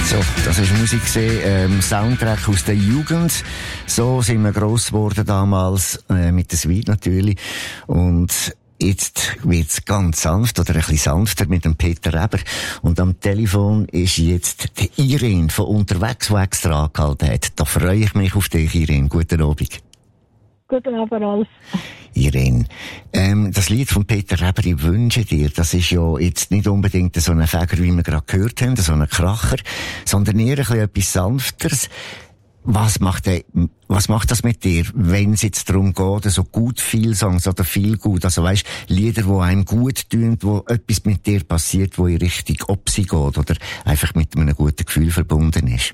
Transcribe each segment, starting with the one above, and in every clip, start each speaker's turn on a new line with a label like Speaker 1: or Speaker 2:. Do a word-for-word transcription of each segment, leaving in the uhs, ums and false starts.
Speaker 1: So, das war Musik, ähm, Soundtrack aus der Jugend. So sind wir gross geworden damals, äh, mit der Suite natürlich. Und jetzt wird's ganz sanft oder ein bisschen sanfter mit dem Peter Eber. Und am Telefon ist jetzt die Irene von unterwegs, die extra angehalten hat. Da freue ich mich auf dich, Irene. Guten Abend.
Speaker 2: Guten Abend, Ralf.
Speaker 1: Irene, ähm, das Lied von Peter Eber, ich wünsche dir, das ist ja jetzt nicht unbedingt so ein Fäger, wie wir gerade gehört haben, so ein Kracher, sondern eher ein bisschen etwas Sanfteres. Was macht, der, was macht das mit dir, wenn es jetzt darum geht, so gut viel Songs oder viel gut, also weisst, Lieder, die einem gut tun, wo etwas mit dir passiert, wo in Richtung Opsi geht oder einfach mit einem guten Gefühl verbunden ist?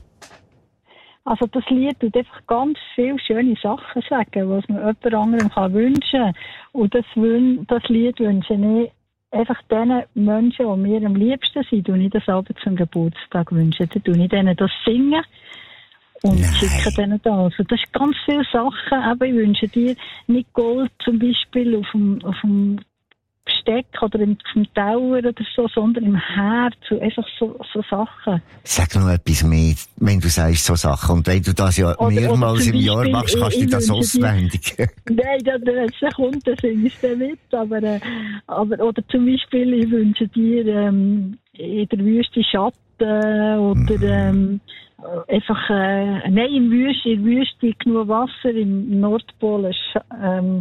Speaker 2: Also das Lied tut einfach ganz viele schöne Sachen sagen, was man jemand anderem kann wünschen. Und das, das Lied wünsche ich einfach den Menschen, die mir am liebsten sind, und ich das aber zum Geburtstag wünsche. Dann tue ich denen das singen und
Speaker 1: Nein.
Speaker 2: schicke denen das. Also das ist ganz viele Sachen. Aber ich wünsche dir nicht Gold zum Beispiel auf dem, auf dem Besteck oder im Teller oder so, sondern im Herz, einfach so, so Sachen.
Speaker 1: Sag noch etwas mehr, wenn du sagst so Sachen. Und wenn du das ja oder, mehrmals oder im Jahr machst, kannst du das auswendig.
Speaker 2: Nein, wenn es kommt, dann singe ich es mit. Aber, äh, aber, oder zum Beispiel, ich wünsche dir ähm, in der Wüste Schatten oder ähm, einfach, äh, nein, in der Wüste, in der Wüste genug Wasser, im Nordpol ähm,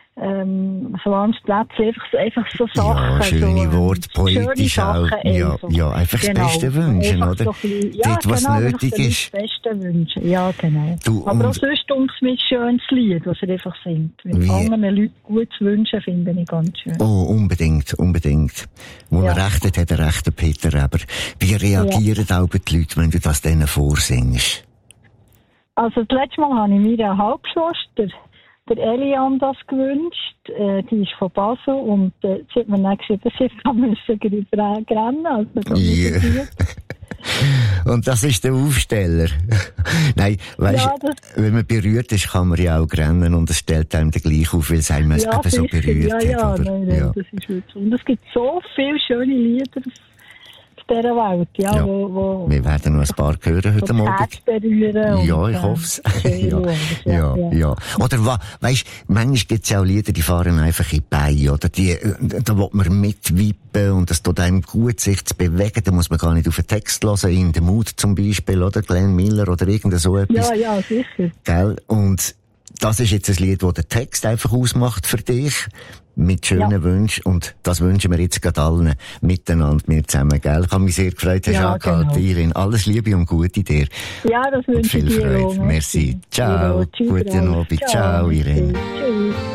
Speaker 2: Ähm, so ans Plätzchen, einfach, einfach so Sachen.
Speaker 1: Ja, schöne
Speaker 2: so,
Speaker 1: Worte, poetisch auch. Ja, ja, einfach
Speaker 2: genau.
Speaker 1: das Beste wünschen,
Speaker 2: einfach
Speaker 1: oder?
Speaker 2: So bisschen, ja,
Speaker 1: dort, was
Speaker 2: genau,
Speaker 1: nötig ist.
Speaker 2: Das Beste wünschen, ja, genau.
Speaker 1: Du,
Speaker 2: aber auch sonst um es mit schönes Lied, was er einfach singt. Wenn anderen Leuten gut zu wünschen, finde ich ganz schön.
Speaker 1: Oh, unbedingt, unbedingt. Wo ja. er recht hat, hat er recht, der Peter Eber. Wie reagieren ja. auch die Leute, wenn du das denen vorsingst?
Speaker 2: Also, das letzte Mal habe ich mir eine Halbschwester, der Elian, das gewünscht. Äh, die ist von Basel und äh, sie hat mir dann gesagt, dass sie müssen rennen. Also,
Speaker 1: yeah. Und das ist der Aufsteller. Nein, weißt, ja, wenn man berührt ist, kann man ja auch rennen und es stellt einem dann gleich auf, weil es einem ja, eben so berührt
Speaker 2: ja,
Speaker 1: hat.
Speaker 2: Ja,
Speaker 1: oder?
Speaker 2: Nein, nein,
Speaker 1: ja,
Speaker 2: das ist wirklich so. Und es gibt so viele schöne Lieder dieser Welt, ja,
Speaker 1: ja.
Speaker 2: Wo, wo
Speaker 1: wir werden noch ein paar hören heute Morgen. Ja, ich hoffe es. ja, ja, ja, ja. Oder weisst, manchmal gibt es ja auch Lieder, die fahren einfach in die Beine, oder die, da will man mitwippen und das tut einem gut, sich zu bewegen, da muss man gar nicht auf den Text hören, in den Mut zum Beispiel, oder Glenn Miller oder irgend so etwas.
Speaker 2: Ja, ja, sicher.
Speaker 1: Gell? Und das ist jetzt ein Lied, das den Text einfach ausmacht für dich, mit schönen ja. Wünschen, und das wünschen wir jetzt gerade allen miteinander, mir zusammen, gell? Ich habe mich sehr gefreut, hast du
Speaker 2: ja,
Speaker 1: angehalten, genau. Irene. Alles Liebe und Gute dir.
Speaker 2: Ja, das wünsche ich dir.
Speaker 1: Und viel Freude. Merci. Ciao.
Speaker 2: Tschüss,
Speaker 1: guten Abend. Ciao, Ciao Irene.
Speaker 2: Tschüss.